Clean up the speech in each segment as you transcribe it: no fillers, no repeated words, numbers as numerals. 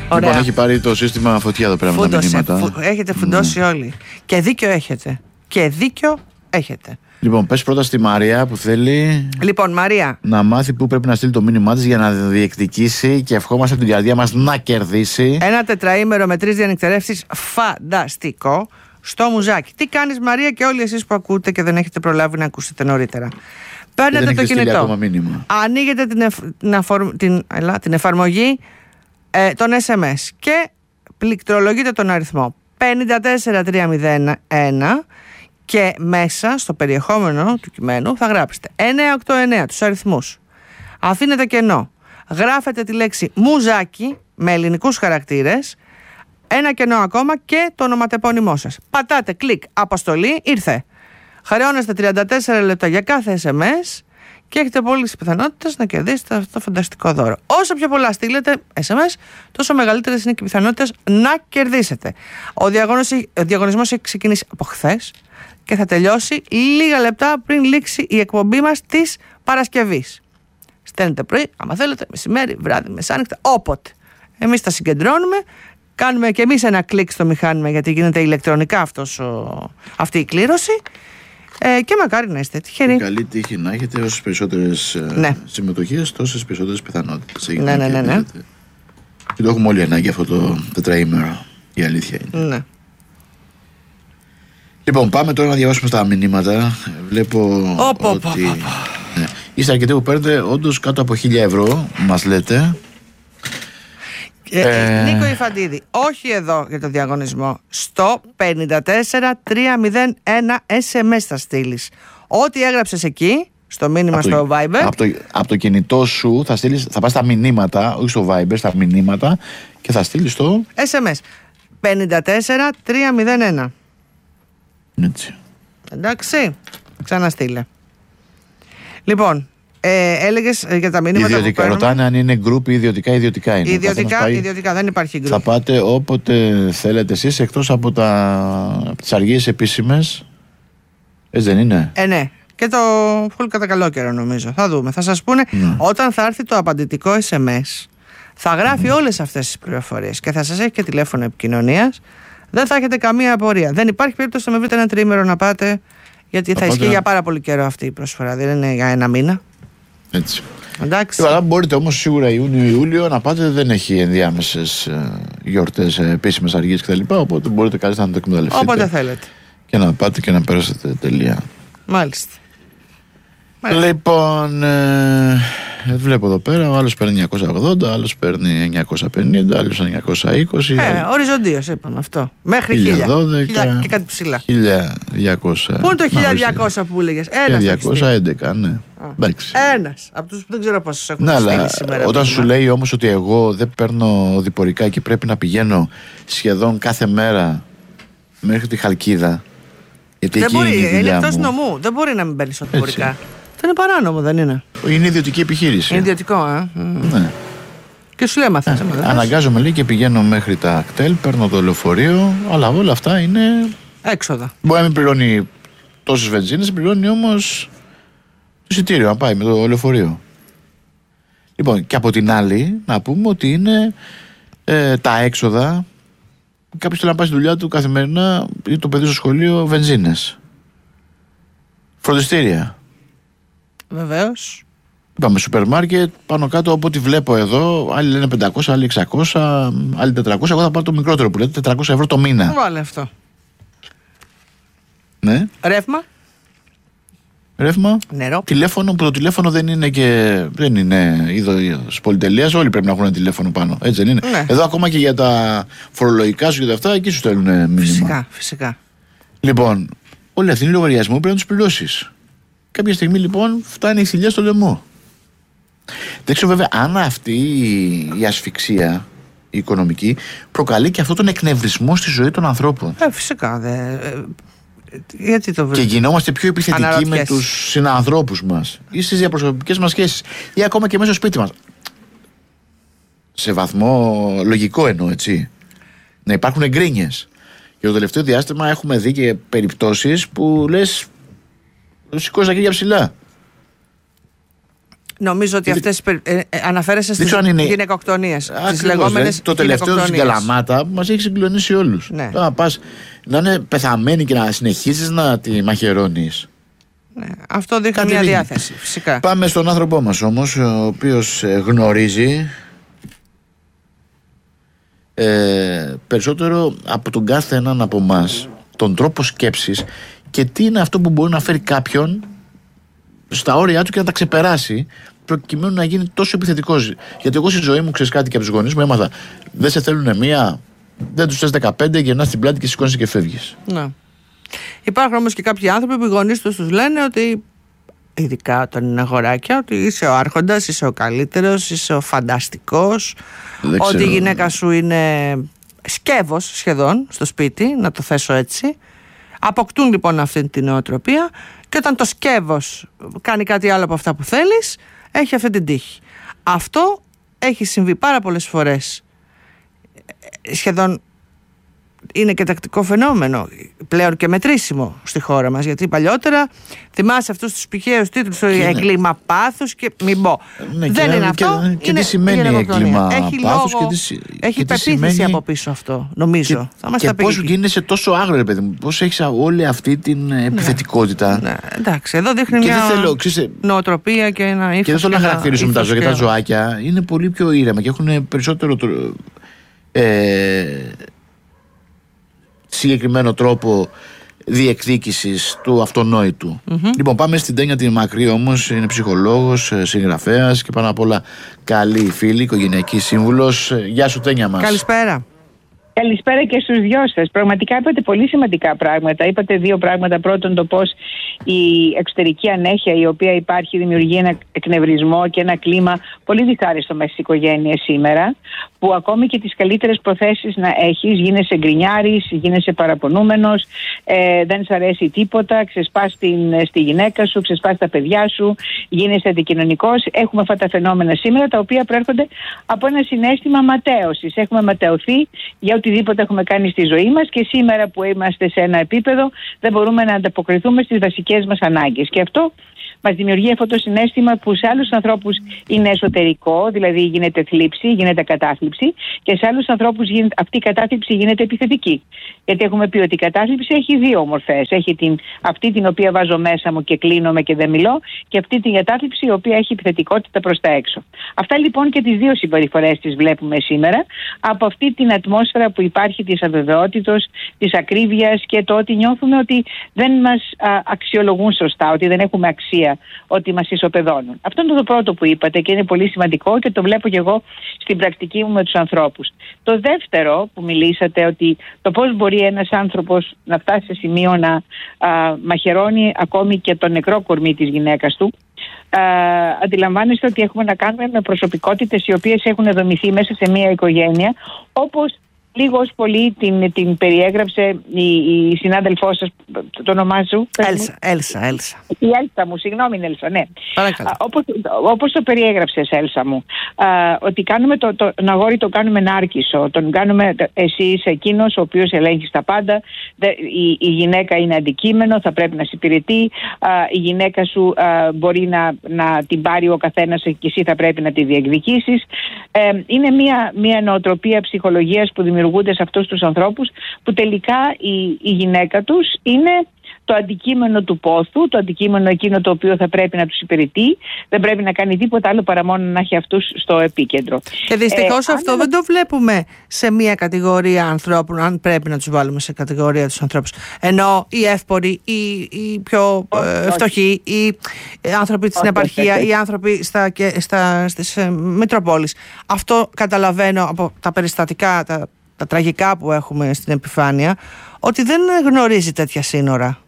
Λοιπόν, έχει πάρει το σύστημα φωτιά εδώ πέρα με τα μηνύματα. Έχετε φουντώσει όλοι. Και δίκιο έχετε. Λοιπόν, πες πρώτα στη Μαρία που θέλει. Λοιπόν, Μαρία. Να μάθει πού πρέπει να στείλει το μήνυμά της για να διεκδικήσει και ευχόμαστε από την καρδιά μας να κερδίσει. Ένα τετραήμερο με 3 διανυκτερεύσεις φανταστικό στο Μουζάκι. Τι κάνεις, Μαρία, και όλοι εσείς που ακούτε και δεν έχετε προλάβει να ακούσετε νωρίτερα. Παίρνετε το κινητό. Ανοίγετε την εφαρμογή των SMS και πληκτρολογείτε τον αριθμό 54301 και μέσα στο περιεχόμενο του κειμένου θα γράψετε 989 τους αριθμούς. Αφήνετε κενό. Γράφετε τη λέξη Μουζάκι με ελληνικούς χαρακτήρες, ένα κενό ακόμα και το ονοματεπώνυμό σας. Πατάτε κλικ αποστολή, ήρθε. Χρεώνεστε 34 λεπτά για κάθε SMS και έχετε πολλές πιθανότητες να κερδίσετε αυτό το φανταστικό δώρο. Όσο πιο πολλά στείλετε SMS, τόσο μεγαλύτερες είναι και οι πιθανότητες να κερδίσετε. Ο διαγωνισμός έχει ξεκινήσει από χθες και θα τελειώσει λίγα λεπτά πριν λήξει η εκπομπή μας της Παρασκευής. Στέλνετε πρωί, άμα θέλετε, μεσημέρι, βράδυ, μεσάνυχτα, όποτε. Εμείς τα συγκεντρώνουμε, κάνουμε και εμείς ένα κλικ στο μηχάνημα, γιατί γίνεται ηλεκτρονικά αυτή η κλήρωση. Και μακάρι να είστε τυχεροί. Καλή τύχη να έχετε, όσες περισσότερες συμμετοχές, τόσες περισσότερες πιθανότητες. Ναι. Και το έχουμε όλοι ανάγκη αυτό το τετραήμερο. Η αλήθεια είναι. Ναι. Λοιπόν, πάμε τώρα να διαβάσουμε στα μηνύματα. Βλέπω ότι είστε αρκετοί που παίρνετε όντως κάτω από 1.000 ευρώ, μας λέτε. Νίκο Ιφαντίδη, όχι εδώ για το διαγωνισμό. Στο 54301 SMS θα στείλεις. Ό,τι έγραψες εκεί, στο μήνυμα στο Viber. Από το κινητό σου θα πας στα μηνύματα, όχι στο Viber, στα μηνύματα και θα στείλεις το SMS 54301. Έτσι. Εντάξει, ξαναστείλε. Λοιπόν, έλεγες για τα μηνύματα ιδιωτικά, που ρωτάνε αν είναι group ή ιδιωτικά είναι. Ιδιωτικά, δεν υπάρχει group. Θα πάτε όποτε θέλετε εσείς, εκτός από τις αργίες επίσημες. Έτσι δεν είναι? Ναι. Και το full κατά καλό καιρό νομίζω. Θα δούμε. Θα σας πούνε όταν θα έρθει το απαντητικό SMS. Θα γράφει όλες αυτές τις πληροφορίες και θα σας έχει και τηλέφωνο επικοινωνίας. Δεν θα έχετε καμία απορία. Δεν υπάρχει περίπτωση να με βρείτε ένα τριήμερο να πάτε, γιατί θα ισχύει για πάρα πολύ καιρό αυτή η προσφορά. Δεν είναι για ένα μήνα. Έτσι. Εντάξει. Αλλά μπορείτε όμως σίγουρα Ιούνιο-Ιούλιο να πάτε, δεν έχει ενδιάμεσες γιορτές, επίσημες αργίες κτλ. Οπότε μπορείτε καλύτερα να το εκμεταλλευτείτε. Όποτε θέλετε. Και να πάτε και να περάσετε τελεία. Μάλιστα. Λοιπόν, βλέπω εδώ πέρα, ο άλλος παίρνει 980, άλλος παίρνει 950, άλλος 920. Οριζοντίως είπαμε αυτό. Μέχρι 1000 και κάτι ψηλά. 1200. Πού είναι το 1200 που έλεγες? 1211, ναι. Ένας από τους που δεν ξέρω πόσους έχουν στείλει σήμερα. Όταν σου λέει όμως ότι εγώ δεν παίρνω οδηπορικά και πρέπει να πηγαίνω σχεδόν κάθε μέρα μέχρι τη Χαλκίδα, γιατί δεν εκεί μπορεί, είναι εκτός νομού. Δεν μπορεί να μην παίρνεις οδηπορικά. Αυτό είναι παράνομο, δεν είναι? Είναι ιδιωτική επιχείρηση. Είναι ιδιωτικό, Ναι. Και σου λέει μαθαίνεις. Αναγκάζομαι λέει και πηγαίνω μέχρι τα κτέλ, παίρνω το λεωφορείο, αλλά όλα αυτά είναι έξοδα. Μπορεί να μην πληρώνει τόσες βενζίνες, πληρώνει όμως το εισιτήριο να πάει με το λεωφορείο. Λοιπόν, και από την άλλη να πούμε ότι είναι τα έξοδα. Κάποιος θέλει να πάει στη δουλειά του καθημερινά ή το παιδί στο σχολείο, βενζίνες, φροντιστήρια. Βεβαίως. Πάμε σούπερ μάρκετ, πάνω κάτω από ό,τι βλέπω εδώ. Άλλοι λένε 500, άλλοι 600, άλλοι 400. Εγώ θα πάρω το μικρότερο που λέτε, 400 ευρώ το μήνα. Βάλε αυτό. Ναι. Ρεύμα. Νερό. Τηλέφωνο, που το τηλέφωνο δεν είναι είδος πολυτελείας. Όλοι πρέπει να έχουν ένα τηλέφωνο πάνω. Έτσι δεν είναι? Ναι. Εδώ ακόμα και για τα φορολογικά σου και τα αυτά, εκεί σου στέλνουν μήνυμα. Φυσικά. Λοιπόν, όλοι αυτοί είναι λογαριασμοί που πρέπει να τους πληρώσεις. Κάποια στιγμή λοιπόν φτάνει η θηλιά στο λαιμό. Δεν ξέρω βέβαια αν αυτή η ασφυξία η οικονομική προκαλεί και αυτόν τον εκνευρισμό στη ζωή των ανθρώπων. Φυσικά. Γιατί το και γινόμαστε πιο επιθετικοί με τους συνανθρώπους μας ή στις διαπροσωπικές μας σχέσεις ή ακόμα και μέσα στο σπίτι μας. Σε βαθμό λογικό εννοώ, έτσι. Να υπάρχουν γκρίνιες. Και το τελευταίο διάστημα έχουμε δει και περιπτώσεις που λες, σηκώσει τα χέρια ψηλά. Νομίζω ότι αυτές αναφέρεσαι στις γυναικοκτονίες. Τις λεγόμενες το τελευταίο στην Καλαμάτα μας έχει συγκλονίσει όλους. Ναι. Να πας να είναι πεθαμένη και να συνεχίσεις να τη μαχαιρώνεις. Ναι, αυτό δείχνει μια διάθεση, φυσικά. Πάμε στον άνθρωπό μας όμως, ο οποίος γνωρίζει περισσότερο από τον κάθε έναν από εμάς τον τρόπο σκέψης και τι είναι αυτό που μπορεί να φέρει κάποιον στα όρια του και να τα ξεπεράσει προκειμένου να γίνει τόσο επιθετικός. Γιατί εγώ στη ζωή μου, ξέρεις κάτι, και από τους γονείς μου έμαθα: δεν σε θέλουν μία, δεν τους θες 15, γυρνάς την πλάτη και σηκώνεσαι και φεύγεις. Ναι. Υπάρχουν όμως και κάποιοι άνθρωποι που οι γονείς τους λένε ότι, ειδικά όταν είναι αγοράκια, ότι είσαι ο άρχοντας, είσαι ο καλύτερος, είσαι ο φανταστικός, ότι η γυναίκα σου είναι σκεύος σχεδόν στο σπίτι, να το θέσω έτσι. Αποκτούν λοιπόν αυτή την νοοτροπία και όταν το σκεύος κάνει κάτι άλλο από αυτά που θέλεις, έχει αυτή την τύχη. Αυτό έχει συμβεί πάρα πολλές φορές, σχεδόν είναι και τακτικό φαινόμενο, πλέον και μετρήσιμο στη χώρα μας. Γιατί παλιότερα θυμάσαι αυτούς τους πηχαίους τίτλους, έγκλημα πάθους και μην πω. Ναι, δεν είναι αυτό. Και τι σημαίνει έγκλημα πάθους έχει πεποίθηση από πίσω αυτό, νομίζω. Και πώς γίνεσαι τόσο άγριο, παιδί μου, πώς έχεις όλη αυτή την επιθετικότητα. Ναι, εντάξει, εδώ δείχνει μια νοοτροπία και ένα ύφος. Και δεν θέλω να χαρακτηρίσουμε τα ζώα, και τα ζωάκια είναι πολύ πιο ήρεμα και έχουν περισσότερο συγκεκριμένο τρόπο διεκδίκησης του αυτονόητου. Λοιπόν, πάμε στην Τένια τη Μακρύ όμως. Είναι ψυχολόγος, συγγραφέας και πάνω απ' όλα καλή φίλη, οικογενειακή σύμβουλος. Γεια σου Τένια μας. Καλησπέρα. Καλησπέρα και στους δυο σας. Πραγματικά είπατε πολύ σημαντικά πράγματα. Είπατε δύο πράγματα. Πρώτον, το πώς η εξωτερική ανέχεια η οποία υπάρχει δημιουργεί ένα εκνευρισμό και ένα κλίμα πολύ δυσάρεστο μέσα στις οικογένειες σήμερα, που ακόμη και τις καλύτερες προθέσεις να έχεις, γίνεσαι γκρινιάρης, γίνεσαι παραπονούμενος, δεν σ' αρέσει τίποτα, ξεσπάς στη γυναίκα σου, ξεσπάς τα παιδιά σου, γίνεσαι αντικοινωνικός. Έχουμε αυτά τα φαινόμενα σήμερα, τα οποία προέρχονται από ένα συναίσθημα ματέωσης. Έχουμε ματαιωθεί για οτιδήποτε έχουμε κάνει στη ζωή μας και σήμερα που είμαστε σε ένα επίπεδο δεν μπορούμε να ανταποκριθούμε στις βασικές μας ανάγκες. Και αυτό μας δημιουργεί αυτό το συναίσθημα που σε άλλους ανθρώπους είναι εσωτερικό, δηλαδή γίνεται θλίψη, γίνεται κατάθλιψη, και σε άλλους ανθρώπους αυτή η κατάθλιψη γίνεται επιθετική. Γιατί έχουμε πει ότι η κατάθλιψη έχει δύο μορφές. Έχει αυτή την οποία βάζω μέσα μου και κλείνομαι και δεν μιλώ, και αυτή την κατάθλιψη η οποία έχει επιθετικότητα προς τα έξω. Αυτά λοιπόν και τις δύο συμπεριφορές τις βλέπουμε σήμερα από αυτή την ατμόσφαιρα που υπάρχει της αβεβαιότητος, της ακρίβειας και το ότι νιώθουμε ότι δεν μας αξιολογούν σωστά, ότι δεν έχουμε αξία, ότι μας ισοπεδώνουν. Αυτό είναι το πρώτο που είπατε και είναι πολύ σημαντικό και το βλέπω και εγώ στην πρακτική μου με τους ανθρώπους. Το δεύτερο που μιλήσατε, ότι το πώς μπορεί ένας άνθρωπος να φτάσει σε σημείο να μαχαιρώνει ακόμη και το νεκρό κορμί της γυναίκας του. Αντιλαμβάνεστε ότι έχουμε να κάνουμε με προσωπικότητες οι οποίες έχουν δομηθεί μέσα σε μια οικογένεια, όπως λίγος πολύ την περιέγραψε η συνάδελφός σας, το όνομά σου. Έλσα. Η Έλσα μου, συγγνώμη Έλσα, ναι. Όπως το περιέγραψες Έλσα μου, ότι κάνουμε τον αγόρι το κάνουμε νάρκισσο, τον κάνουμε εσύ είσαι εκείνος ο οποίος ελέγχει τα πάντα, η γυναίκα είναι αντικείμενο, θα πρέπει να σε υπηρετεί, η γυναίκα σου μπορεί να την πάρει ο καθένας και εσύ θα πρέπει να τη διεκδικήσεις. Είναι μια νοοτροπία ψυχολογίας που δημιουργούνται σε αυτούς τους ανθρώπους, που τελικά η γυναίκα τους είναι το αντικείμενο του πόθου, το αντικείμενο εκείνο το οποίο θα πρέπει να τους υπηρετεί, δεν πρέπει να κάνει τίποτα άλλο παρά μόνο να έχει αυτούς στο επίκεντρο. Και δυστυχώς αυτό δεν το βλέπουμε σε μια κατηγορία ανθρώπων, αν πρέπει να τους βάλουμε σε κατηγορία τους ανθρώπους. Ενώ οι εύποροι, οι πιο φτωχοί, οι άνθρωποι στην επαρχία, οι άνθρωποι στις Μητροπόλεις. Αυτό καταλαβαίνω από τα περιστατικά, τα τραγικά που έχουμε στην επιφάνεια, ότι δεν γνωρίζει τέτοια σύνορα.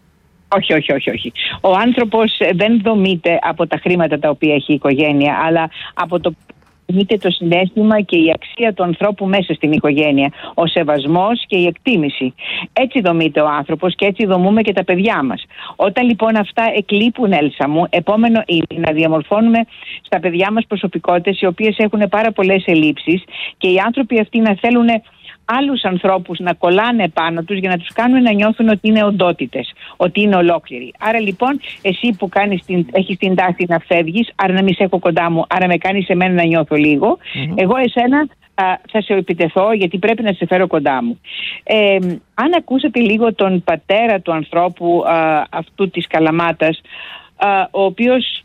Όχι. Ο άνθρωπος δεν δομείται από τα χρήματα τα οποία έχει η οικογένεια, αλλά από το συναίσθημα και η αξία του ανθρώπου μέσα στην οικογένεια, ο σεβασμός και η εκτίμηση. Έτσι δομείται ο άνθρωπος και έτσι δομούμε και τα παιδιά μας. Όταν λοιπόν αυτά εκλείπουν, Έλσα μου, επόμενο είναι να διαμορφώνουμε στα παιδιά μας προσωπικότητες οι οποίες έχουν πάρα πολλές ελλείψεις, και οι άνθρωποι αυτοί να θέλουν άλλους ανθρώπους να κολλάνε πάνω τους για να τους κάνουν να νιώθουν ότι είναι οντότητες, ότι είναι ολόκληροι. Άρα λοιπόν εσύ που έχεις την τάση να φεύγεις, άρα να μην σε έχω κοντά μου, άρα με κάνεις εμένα να νιώθω λίγο, εγώ εσένα θα σε επιτεθώ γιατί πρέπει να σε φέρω κοντά μου. Αν ακούσατε λίγο τον πατέρα του ανθρώπου αυτού της Καλαμάτας, ο οποίος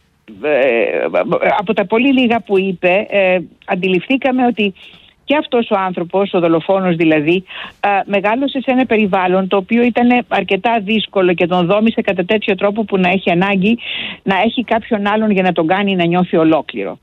από τα πολύ λίγα που είπε αντιληφθήκαμε ότι και αυτός ο άνθρωπος, ο δολοφόνος δηλαδή, μεγάλωσε σε ένα περιβάλλον το οποίο ήταν αρκετά δύσκολο και τον δόμησε κατά τέτοιο τρόπο που να έχει ανάγκη να έχει κάποιον άλλον για να τον κάνει να νιώθει ολόκληρο.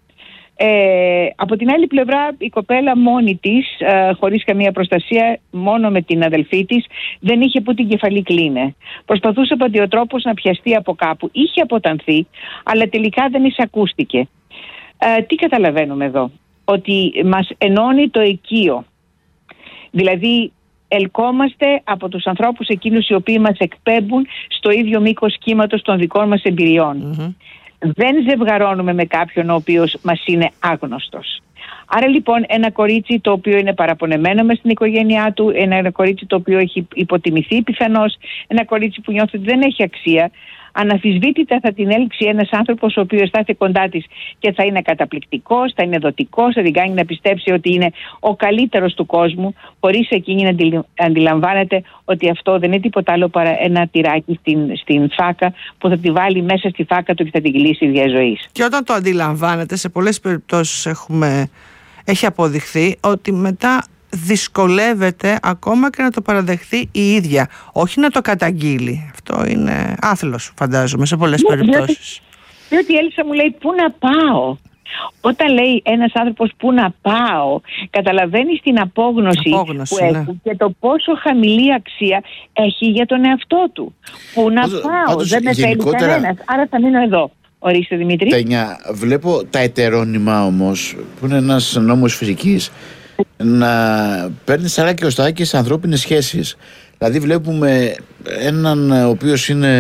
Από την άλλη πλευρά η κοπέλα μόνη της, χωρίς καμία προστασία, μόνο με την αδελφή της, δεν είχε που την κεφαλή κλείνε. Προσπαθούσε από ο τρόπος να πιαστεί από κάπου. Είχε αποτανθεί, αλλά τελικά δεν εισακούστηκε. Τι καταλαβαίνουμε εδώ? Ότι μας ενώνει το οικείο. Δηλαδή ελκόμαστε από τους ανθρώπους εκείνους οι οποίοι μας εκπέμπουν στο ίδιο μήκος κύματος των δικών μας εμπειριών. Δεν ζευγαρώνουμε με κάποιον ο οποίος μας είναι άγνωστος. Άρα λοιπόν ένα κορίτσι το οποίο είναι παραπονεμένο μες στην οικογένειά του, ένα κορίτσι το οποίο έχει υποτιμηθεί πιθανώς, ένα κορίτσι που νιώθει ότι δεν έχει αξία, αναφυσβήτητα θα την έλξει ένας άνθρωπος ο οποίος θα έρθει κοντά της και θα είναι καταπληκτικός, θα είναι δοτικός, θα την κάνει να πιστέψει ότι είναι ο καλύτερος του κόσμου, χωρίς εκείνη να αντιλαμβάνεται ότι αυτό δεν είναι τίποτα άλλο παρά ένα τυράκι στην φάκα που θα τη βάλει μέσα στη φάκα του και θα την κυλήσει διαζωής. Και όταν το αντιλαμβάνεται, σε πολλές περιπτώσεις έχει αποδειχθεί ότι μετά δυσκολεύεται ακόμα και να το παραδεχθεί η ίδια, όχι να το καταγγείλει. Αυτό είναι άθλος, φαντάζομαι, σε πολλές περιπτώσεις. Διότι η Έλισσα μου λέει πού να πάω. Όταν λέει ένας άνθρωπος πού να πάω, καταλαβαίνεις την απόγνωση που έχει και το πόσο χαμηλή αξία έχει για τον εαυτό του. Πού να πάω, δεν με θέλει κανένας, άρα θα μείνω εδώ. Ορίστε Δημήτρη. Τένια, βλέπω τα ετερόνυμα όμως, που είναι ένας νόμος φυσικής, να παίρνει σαρά και οστάκι σε ανθρώπινες σχέσεις. Δηλαδή βλέπουμε έναν ο οποίος είναι,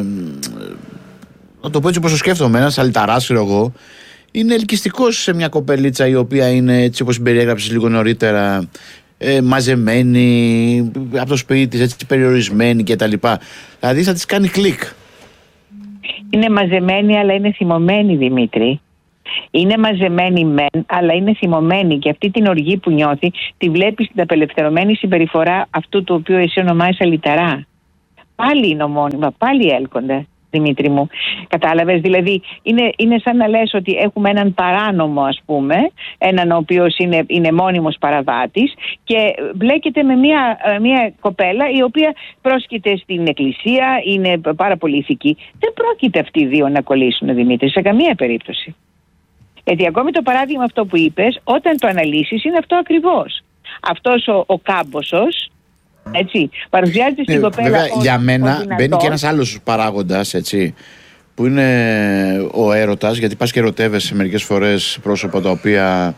να το πω έτσι όπως το σκέφτομαι, ένας αλυταράς εγώ, είναι ελκυστικός σε μια κοπελίτσα η οποία είναι έτσι όπως περιέγραψες λίγο νωρίτερα, μαζεμένη από το σπίτι της, έτσι περιορισμένη κτλ. Δηλαδή θα της κάνει κλικ. Είναι μαζεμένη αλλά είναι θυμωμένη, Δημήτρη. Είναι μαζεμένη μεν, αλλά είναι θυμωμένη και αυτή την οργή που νιώθει τη βλέπει στην απελευθερωμένη συμπεριφορά αυτού του οποίου εσύ ονομάζεις αλυταρά. Πάλι είναι ομώνυμα, πάλι έλκονται, Δημήτρη μου. Κατάλαβες, δηλαδή είναι σαν να λες ότι έχουμε έναν παράνομο, ας πούμε, έναν ο οποίος είναι μόνιμος παραβάτης και μπλέκεται με μια κοπέλα η οποία πρόσκειται στην εκκλησία, είναι πάρα πολύ ηθική. Δεν πρόκειται αυτοί οι δύο να κολλήσουν, Δημήτρη, σε καμία περίπτωση. Γιατί ακόμη το παράδειγμα αυτό που είπες, όταν το αναλύσεις, είναι αυτό ακριβώς. Αυτός ο κάμποσος, έτσι, παρουσιάζεται στην κοπέλα. Βέβαια, για μένα μπαίνει και ένας άλλος παράγοντας, έτσι, που είναι ο έρωτας, γιατί πας και ερωτεύεσαι μερικές φορές πρόσωπα τα οποία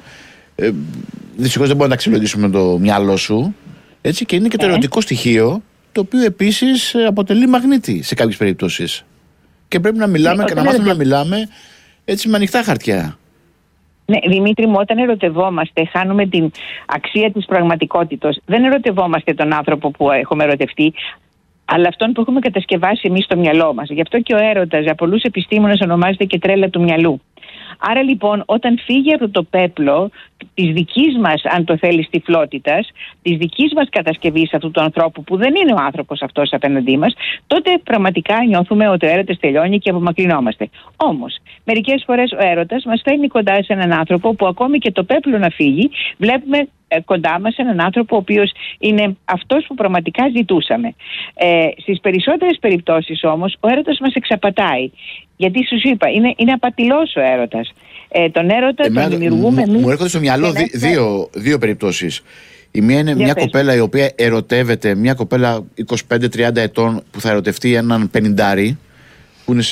δυστυχώς δεν μπορεί να τα αξιολογήσουμε με το μυαλό σου, έτσι, και είναι και το ερωτικό στοιχείο, το οποίο επίσης αποτελεί μαγνήτη σε κάποιες περιπτώσεις. Και πρέπει να μιλάμε και να μάθουμε να μιλάμε έτσι με ανοιχτά χαρτιά. Ναι, Δημήτρη μου, όταν ερωτευόμαστε, χάνουμε την αξία της πραγματικότητας. Δεν ερωτευόμαστε τον άνθρωπο που έχουμε ερωτευτεί, αλλά αυτόν που έχουμε κατασκευάσει εμείς στο μυαλό μας. Γι' αυτό και ο έρωτας για πολλούς επιστήμονες ονομάζεται και τρέλα του μυαλού. Άρα λοιπόν, όταν φύγει από το πέπλο της δικής μας, αν το θέλεις, τυφλότητας, της δικής μας κατασκευής αυτού του ανθρώπου που δεν είναι ο άνθρωπος αυτός απέναντί μας, τότε πραγματικά νιώθουμε ότι ο έρωτας τελειώνει και απομακρυνόμαστε. Όμως, μερικές φορές ο έρωτας μας φέρνει κοντά σε έναν άνθρωπο που ακόμη και το πέπλο να φύγει, βλέπουμε κοντά μας έναν άνθρωπο ο οποίος είναι αυτός που πραγματικά ζητούσαμε. Στις περισσότερες περιπτώσεις όμως ο έρωτας μας εξαπατάει. Γιατί σου είπα, είναι απατηλός ο έρωτας. Τον έρωτα τον δημιουργούμε εμείς. Μου έρχονται στο μυαλό δύο περιπτώσεις. Η μία είναι μια κοπέλα η οποία ερωτεύεται, μια κοπέλα 25-30 ετών που θα ερωτευτεί έναν πενηντάρι, που είναι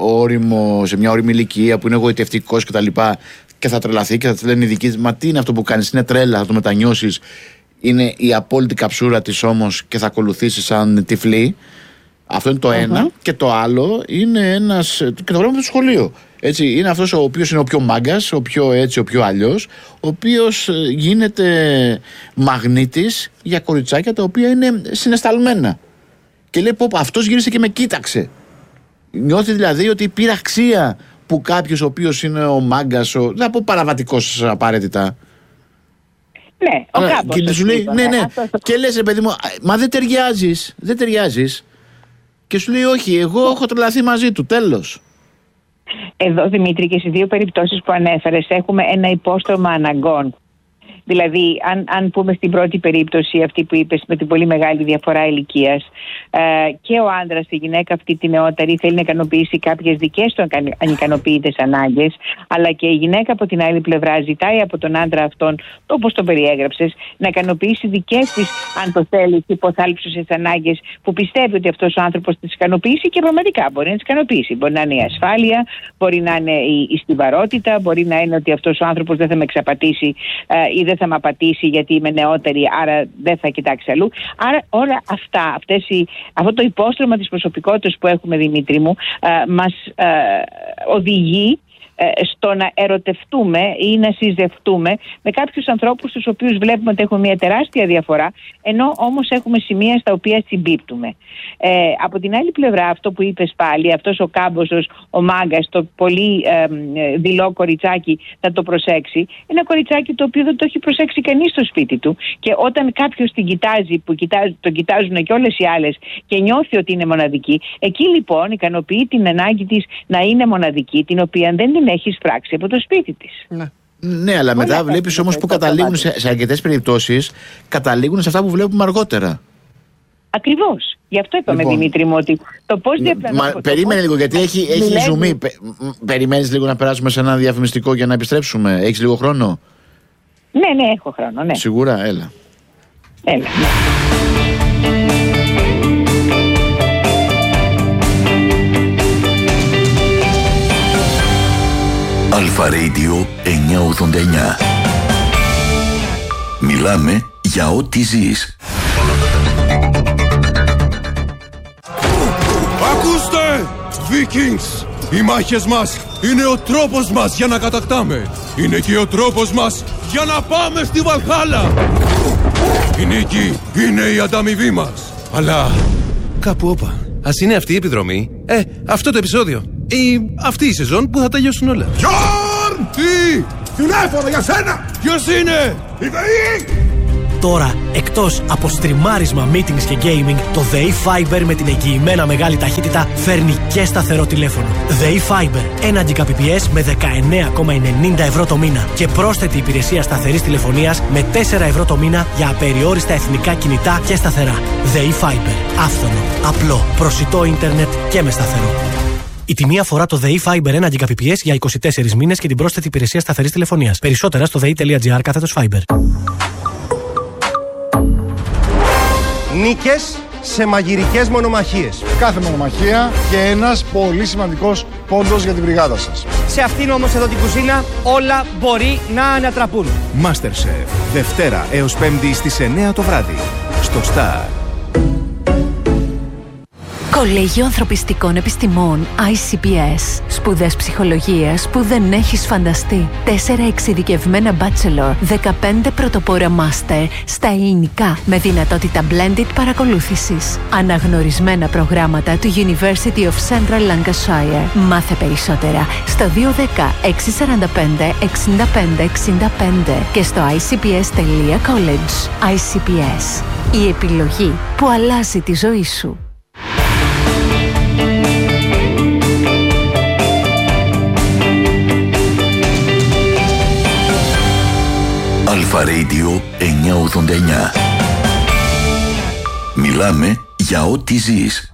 σε μια όριμη ηλικία, που είναι εγωιτευτικός κτλ. Και θα τρελαθεί και θα τη λένε οι δικοί της, μα τι είναι αυτό που κάνεις, είναι τρέλα, θα το μετανιώσεις. Είναι η απόλυτη καψούρα της όμως και θα ακολουθήσει σαν τυφλή. Αυτό είναι το ένα. Και το άλλο είναι ένας. Και το βλέπουμε στο σχολείο. Έτσι, είναι αυτός ο οποίος είναι ο πιο μάγκας, ο πιο έτσι, ο πιο αλλιώς, ο οποίος γίνεται μαγνήτης για κοριτσάκια τα οποία είναι συναισθαλμένα. Και λέει: αυτός γύρισε και με κοίταξε. Νιώθει δηλαδή ότι πήρε αξία που κάποιος ο οποίος είναι ο μάγκας, δεν θα πω παραβατικός απαραίτητα. Ναι, ο Κάμπος. Και σου λέει: ναι. Και λες, ρε παιδί μου, μα δεν ταιριάζεις. Και σου λέει: όχι, εγώ έχω τρελαθεί μαζί του, τέλος. Εδώ, Δημήτρη, και στις δύο περιπτώσεις που ανέφερες έχουμε ένα υπόστρωμα αναγκών. Δηλαδή, αν πούμε στην πρώτη περίπτωση, αυτή που είπες με την πολύ μεγάλη διαφορά ηλικίας, και ο άντρας, η γυναίκα αυτή τη νεότερη, θέλει να ικανοποιήσει κάποιες δικές του ανικανοποιητές ανάγκες, αλλά και η γυναίκα από την άλλη πλευρά ζητάει από τον άντρα αυτόν, όπως τον περιέγραψες, να ικανοποιήσει δικές της, αν το θέλει, υποθάλψουσες ανάγκες που πιστεύει ότι αυτός ο άνθρωπος θα τις ικανοποιήσει, και πραγματικά μπορεί να τις ικανοποιήσει. Μπορεί να είναι η ασφάλεια, μπορεί να είναι η στιβαρότητα, μπορεί να είναι ότι αυτός ο άνθρωπος δεν θα με εξαπατήσει ή δεν θα με απατήσει γιατί είμαι νεότερη, άρα δεν θα κοιτάξει αλλού. Άρα όλα αυτά, αυτό το υπόστρωμα της προσωπικότητας που έχουμε, Δημήτρη μου, μας οδηγεί στο να ερωτευτούμε ή να συζευτούμε με κάποιους ανθρώπους τους οποίους βλέπουμε ότι έχουν μια τεράστια διαφορά, ενώ όμως έχουμε σημεία στα οποία συμπίπτουμε. Από την άλλη πλευρά, αυτό που είπες πάλι, αυτός ο κάμποσος, ο μάγκας, το πολύ δειλό κοριτσάκι θα το προσέξει, ένα κοριτσάκι το οποίο δεν το έχει προσέξει κανείς στο σπίτι του, και όταν κάποιος την κοιτάζει, που τον κοιτάζουν και όλες οι άλλες, και νιώθει ότι είναι μοναδική, εκεί λοιπόν ικανοποιεί την ανάγκη της να είναι μοναδική, την οποία δεν την έχει πράξει από το σπίτι της. Ναι, αλλά μετά βλέπεις όμως που καταλήγουν σε αρκετές περιπτώσεις, καταλήγουν σε αυτά που βλέπουμε αργότερα. Ακριβώς. Γι' αυτό είπαμε, λοιπόν, Δημήτρη μου, ότι το πώς διαπλανώνουμε. Περίμενε λίγο, γιατί έχει ζουμί. Περιμένεις λίγο να περάσουμε σε ένα διαφημιστικό για να επιστρέψουμε? Έχεις λίγο χρόνο? Ναι, έχω χρόνο. Ναι. Σίγουρα, έλα. Ναι. Αλφα Radio 989. Μιλάμε για ό,τι ζεις. Ακούστε! Vikings! Οι μάχες μας είναι ο τρόπος μας για να κατακτάμε. Είναι και ο τρόπος μας για να πάμε στη Βαλχάλα. Η νίκη είναι η ανταμοιβή μας. Αλλά κάπου όπα. Ας είναι αυτή η επιδρομή, αυτό το επεισόδιο, ή αυτή η σεζόν που θα τελειώσουν όλα. Γιόρν! Τι! Τηλέφωνο για σένα! Ποιος είναι? Η ΔΕΗ! Τώρα, εκτός από στριμάρισμα, meetings και gaming, το ΔΕΗ Fiber με την εγγυημένα μεγάλη ταχύτητα φέρνει και σταθερό τηλέφωνο. ΔΕΗ Fiber, 1 Gbps με 19,90 ευρώ το μήνα και πρόσθετη υπηρεσία σταθερής τηλεφωνίας με 4 ευρώ το μήνα για απεριόριστα εθνικά κινητά και σταθερά. ΔΕΗ Fiber, άφθονο, απλό, προσιτό ίντερνετ και με σταθερό. Η τιμή αφορά το ΔΕΗ Fiber 1 Gbps για 24 μήνες και την πρόσθετη υπηρεσία σταθερής τηλεφωνίας. Περισσότερα στο dei.gr/Fiber. Νίκες σε μαγειρικές μονομαχίες. Κάθε μονομαχία και ένας πολύ σημαντικός πόντος για την μπριγάδα σας. Σε αυτήν όμως εδώ την κουζίνα όλα μπορεί να ανατραπούν. MasterChef, Δευτέρα έως Πέμπτη στις 9 το βράδυ. Στο Star. Κολέγιο Ανθρωπιστικών Επιστημών ICPS. Σπουδές ψυχολογίας που δεν έχεις φανταστεί. 4 εξειδικευμένα bachelor, 15 πρωτοπόρα master στα ελληνικά με δυνατότητα blended παρακολούθησης. Αναγνωρισμένα προγράμματα του University of Central Lancashire. Μάθε περισσότερα στο 210 645 65 65 και στο icps.college. ICPS. Η επιλογή που αλλάζει τη ζωή σου. Αλφα Radio 989. Μιλάμε για ό,τι ζεις.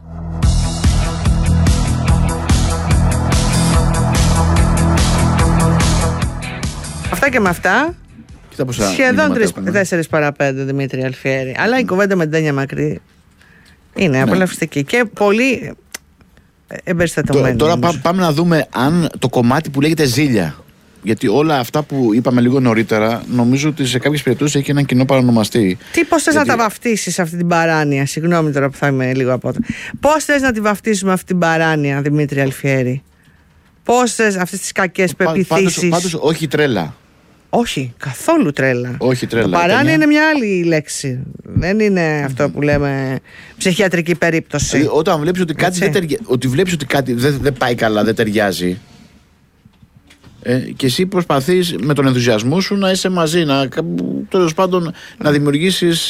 Αυτά και με αυτά. Σχεδόν 4 παρά 5, Δημήτρη Αλφιέρη. Αλλά η κουβέντα με την Τένια Μακρύ είναι απολαυστική και πολύ εμπεριστατωμένη. Τώρα πάμε να δούμε αν το κομμάτι που λέγεται ζήλια Γιατί όλα αυτά που είπαμε λίγο νωρίτερα, νομίζω ότι σε κάποιες περιπτώσεις έχει έναν κοινό παρανομαστή. Πώς θες να τα βαφτίσεις αυτή την παράνοια? Συγγνώμη τώρα που θα είμαι λίγο απότερο. Πώς θες να τη βαφτίσουμε αυτή την παράνοια, Δημήτρη Αλφιέρη? Πώς θες αυτές τις κακές πεποιθήσεις? Πάντως όχι τρέλα. Όχι, καθόλου τρέλα. Όχι τρέλα. Το παράνοια είναι μια άλλη λέξη. Δεν είναι αυτό που λέμε ψυχιατρική περίπτωση. Δηλαδή, όταν βλέπεις ότι κάτι δεν πάει καλά, δεν ταιριάζει, και εσύ προσπαθείς με τον ενθουσιασμό σου να είσαι μαζί, τέλος πάντων να δημιουργήσεις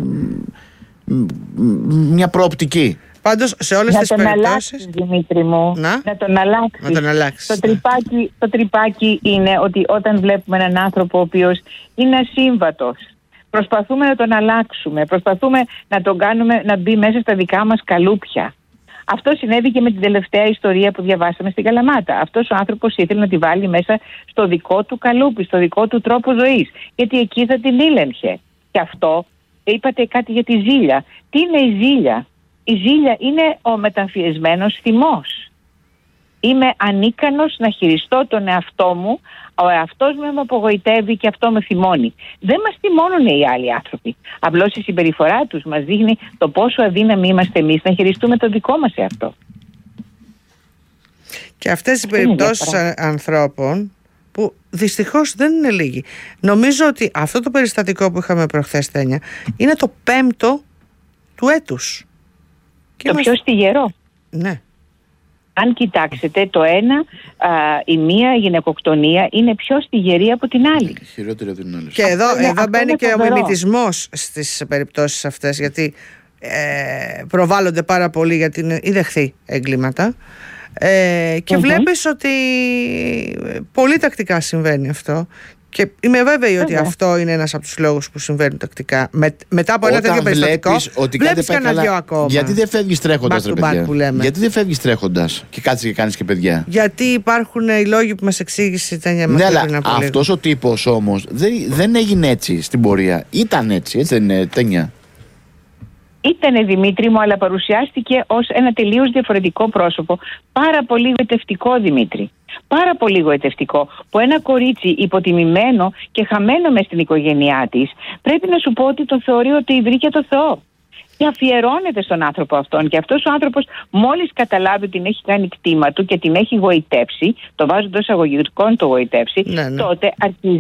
μια προοπτική. Πάντως σε όλες τις περιπτώσεις, Δημήτρη μου, να τον αλλάξεις. Το τρυπάκι είναι ότι όταν βλέπουμε έναν άνθρωπο ο οποίος είναι ασύμβατος, προσπαθούμε να τον αλλάξουμε, προσπαθούμε να τον κάνουμε να μπει μέσα στα δικά μας καλούπια. Αυτό συνέβη και με την τελευταία ιστορία που διαβάσαμε στην Καλαμάτα. Αυτός ο άνθρωπος ήθελε να τη βάλει μέσα στο δικό του καλούπι, στο δικό του τρόπο ζωής, γιατί εκεί θα την ήλεγχε. Και αυτό, είπατε κάτι για τη ζήλια. Τι είναι η ζήλια? Η ζήλια είναι ο μεταμφιεσμένος θυμός. Είμαι ανίκανος να χειριστώ τον εαυτό μου, ο εαυτός μου με απογοητεύει και αυτό με θυμώνει. Δεν μας θυμώνουν οι άλλοι άνθρωποι. Απλώς η συμπεριφορά τους μας δείχνει το πόσο αδύναμοι είμαστε εμείς να χειριστούμε το δικό μας εαυτό. Και αυτές οι περιπτώσεις ανθρώπων που δυστυχώς δεν είναι λίγοι. Νομίζω ότι αυτό το περιστατικό που είχαμε προχθές, Τένια, είναι το 5ο του έτους. Το πιο στιγερό. Ναι. Αν κοιτάξετε, το ένα, η μία γυναικοκτονία είναι πιο στιγερή από την άλλη. Χειρότερη από την άλλη. Και εδώ μπαίνει και ο μιμητισμός στις περιπτώσεις αυτές, γιατί προβάλλονται πάρα πολύ γιατί είναι ιδεχθή εγκλήματα. Και βλέπεις ότι πολύ τακτικά συμβαίνει αυτό. Και είμαι βέβαιη ότι αυτό είναι ένας από τους λόγους που συμβαίνουν τακτικά. Μετά από ένα τέτοιο περιστατικό, βλέπεις κανένα δυο ακόμα. Γιατί δεν φεύγεις τρέχοντας, ρε παιδιά? Γιατί δεν φεύγεις τρέχοντας και κάτσεις και κάνεις και παιδιά? Γιατί υπάρχουν οι λόγοι που μας εξήγησε η Τένια. Ναι, αλλά αυτός ο τύπος όμως δεν έγινε έτσι στην πορεία. Ήταν έτσι δεν είναι, Τένια? Ήτανε, Δημήτρη μου, αλλά παρουσιάστηκε ως ένα τελείως διαφορετικό πρόσωπο. Πάρα πολύ γοητευτικό, Δημήτρη. Πάρα πολύ γοητευτικό. Που ένα κορίτσι υποτιμημένο και χαμένο μες στην οικογένειά της, πρέπει να σου πω ότι το θεωρεί ότι βρήκε το Θεό. Και αφιερώνεται στον άνθρωπο αυτόν. Και αυτός ο άνθρωπος, μόλις καταλάβει ότι την έχει κάνει κτήμα του και την έχει γοητεύσει, το βάζω εντός εισαγωγικών το γοητεύσει, τότε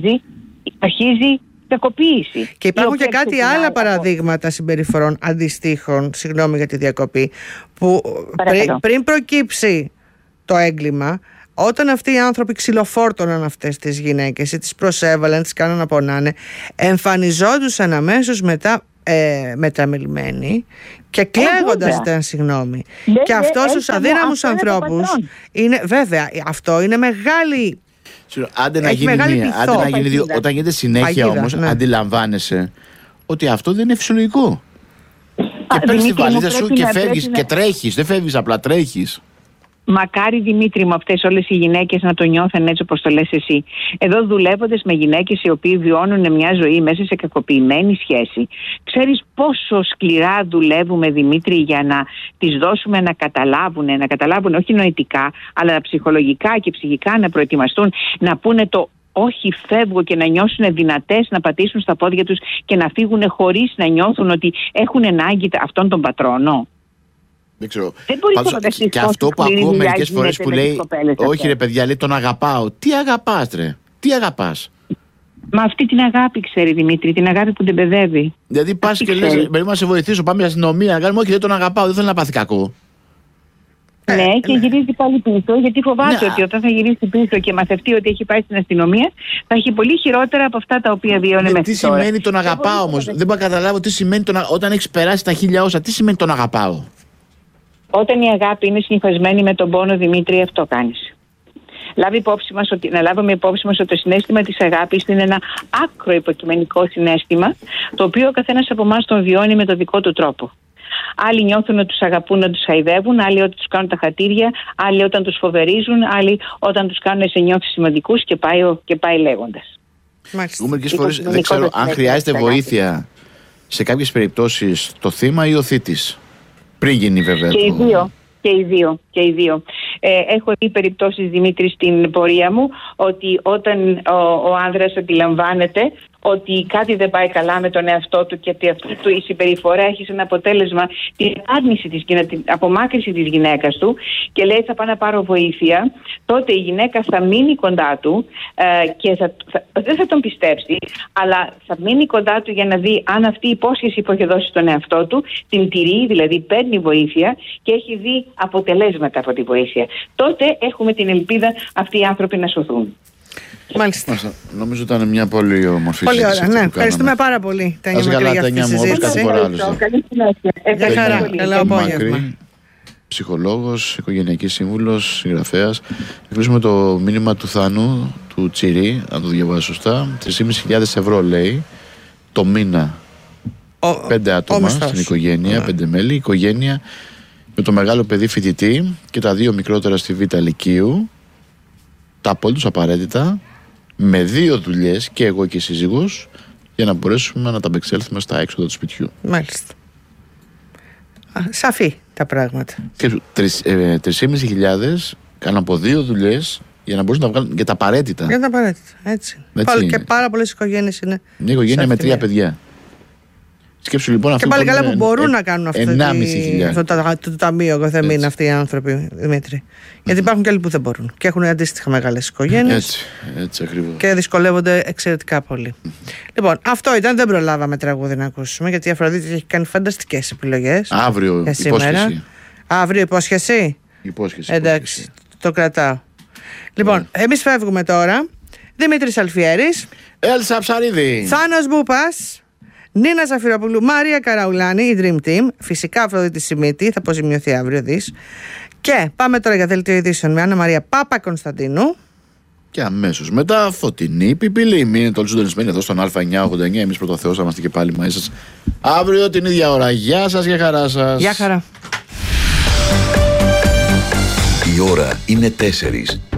αρχίζει κακοποίηση. Και υπάρχουν και κάτι άλλα παραδείγματα συμπεριφορών αντιστοίχων, συγγνώμη για τη διακοπή, που πριν προκύψει το έγκλημα, όταν αυτοί οι άνθρωποι ξυλοφόρτωναν αυτές τις γυναίκες ή τις προσέβαλαν, τις κάναν να πονάνε, εμφανιζόντουσαν αμέσως μετά μεταμελημένοι και κλαίγοντας ήταν συγγνώμη. Και αυτό στους αδύναμους ανθρώπους είναι, βέβαια, αυτό είναι μεγάλη. Άντε να γίνει δύο. Όταν γίνεται συνέχεια όμως, αντιλαμβάνεσαι ότι αυτό δεν είναι φυσιολογικό. Και παίρνεις τη βαλίτσα σου και φεύγεις και τρέχεις. Δεν φεύγεις, απλά τρέχεις. Μακάρι, Δημήτρη μου, αυτές όλες οι γυναίκες να το νιώθουν έτσι όπως το λες εσύ. Εδώ δουλεύοντας με γυναίκες οι οποίοι βιώνουν μια ζωή μέσα σε κακοποιημένη σχέση, ξέρεις πόσο σκληρά δουλεύουμε, Δημήτρη, για να τις δώσουμε να καταλάβουν όχι νοητικά, αλλά ψυχολογικά και ψυχικά να προετοιμαστούν, να πούνε το όχι, φεύγω, και να νιώσουν δυνατές, να πατήσουν στα πόδια τους και να φύγουν χωρίς να νιώθουν ότι έχουν ανάγκη αυτόν τον πατρόνο. Δεν ξέρω. Και αυτό που ακούω μερικές φορές που λέει, όχι ρε παιδιά, λέει τον αγαπάω. Τι αγαπάς, ρε? Τι αγαπάς? Μα αυτή την αγάπη, ξέρει, Δημήτρη, την αγάπη που την παιδεύει. Δηλαδή πας και λες, πρέπει να σε βοηθήσω, πάμε στην αστυνομία να κάνουμε, όχι, δεν τον αγαπάω, δεν θέλω να πάθει κακό. Ναι, και γυρίζει πάλι πίσω, γιατί φοβάται ότι όταν θα γυρίσει πίσω και μαθευτεί ότι έχει πάει στην αστυνομία, θα έχει πολύ χειρότερα από αυτά τα οποία βιώνει μέχρι τώρα. Τι σημαίνει τον αγαπάω όμως? Δεν μπορώ να καταλάβω τι σημαίνει όταν έχεις περάσει τα 1000 όσα. Τι σημαίνει τον αγαπάω? Όταν η αγάπη είναι συνυφασμένη με τον πόνο, Δημήτρη, αυτό κάνεις. Να λάβουμε υπόψη μας ότι το συναίσθημα της αγάπης είναι ένα άκρο υποκειμενικό συναίσθημα, το οποίο ο καθένας από εμάς τον βιώνει με τον δικό του τρόπο. Άλλοι νιώθουν ότι τους αγαπούν να τους χαϊδεύουν, άλλοι ότι τους κάνουν τα χατήρια, άλλοι όταν τους φοβερίζουν, άλλοι όταν τους κάνουν σε νιώθει σημαντικούς, και πάει λέγοντας. Μερικές φορές δεν ξέρω αν χρειάζεται βοήθεια σε κάποιες περιπτώσεις το θύμα ή ο θήτης. Πριν γίνει βέβαια. Και οι δύο. Έχω δει περιπτώσεις, Δημήτρη, στην πορεία μου, ότι όταν ο άνδρας αντιλαμβάνεται ότι κάτι δεν πάει καλά με τον εαυτό του και ότι αυτή του η συμπεριφορά έχει σαν αποτέλεσμα την άρνηση της και την απομάκρυση της γυναίκας του και λέει θα πάω να πάρω βοήθεια, τότε η γυναίκα θα μείνει κοντά του και δεν θα τον πιστέψει, αλλά θα μείνει κοντά του για να δει αν αυτή η υπόσχεση που έχει δώσει στον εαυτό του την τηρεί, δηλαδή παίρνει βοήθεια και έχει δει αποτελέσματα από τη βοήθεια. Τότε έχουμε την ελπίδα αυτοί οι άνθρωποι να σωθούν. Μάλιστα. Νομίζω ήταν μια πολύ όμορφη πολύ συζήτηση. Ωραία, ναι. Ευχαριστούμε πάρα πολύ. Ας καλά, Τένια μου, όπως κάθε φορά άλλωστε. Καλή χαρά, καλό απόγευμα. Ψυχολόγος, οικογενειακής σύμβουλος, συγγραφέας. Εκπλήσουμε το μήνυμα του Θάνου, του Τσιρί, αν το διαβάσω σωστά. 3.500 ευρώ λέει το μήνα. 5 άτομα στην οικογένεια, 5 μέλη. Οικογένεια με το μεγάλο παιδί φοιτητή και τα 2 μικρότερα στη Β' Λυκείου. Τα απόλυτος απαραίτητα, με 2 δουλειές και εγώ και η σύζυγος, για να μπορέσουμε να τα απεξέλθουμε στα έξοδα του σπιτιού. Μάλιστα. Σαφή τα πράγματα. 3.500 κάνουν από 2 δουλειές για να μπορούν να βγάλουν και τα απαραίτητα. Για τα απαραίτητα, έτσι. Και πάρα πολλές οικογένειες είναι. Μια οικογένεια με 3 παιδιά. Σκέψου λοιπόν αυτό. Και πάλι καλά που μπορούν να κάνουν αυτό το ταμείο καθεμίνα αυτοί οι άνθρωποι, Δημήτρη. Γιατί υπάρχουν και άλλοι που δεν μπορούν και έχουν αντίστοιχα μεγάλες οικογένειες. Έτσι ακριβώς. Και δυσκολεύονται εξαιρετικά πολύ. Λοιπόν, αυτό ήταν. Δεν προλάβαμε τραγούδι να ακούσουμε γιατί η Αφροδίτη έχει κάνει φανταστικές επιλογές. Αύριο υπόσχεση. Αύριο υπόσχεση. Εντάξει, το κρατάω. Λοιπόν, εμείς φεύγουμε τώρα. Δημήτρης Αλφιέρης. Έλσα Ψαρίδη. Θάνος Μπούπας. Νίνα Ζαφυροπούλου, Μάρια Καραουλάνη, η Dream Team. Φυσικά Αφροδίτη Σιμίτη, θα αποζημιωθεί αύριο δις. Και πάμε τώρα για δελτίο ειδήσεων με Άννα Μαρία Παπα-Κωνσταντίνου. Και αμέσως μετά Φωτεινή Πιπιλή. Μείνετε όλοι συντονισμένοι εδώ στον Α989. Εμείς πρωτοθεώς θα είμαστε και πάλι μαζί σας αύριο την ίδια ώρα. Γεια σας και χαρά σας. Γεια χαρά. Η ώρα είναι 4.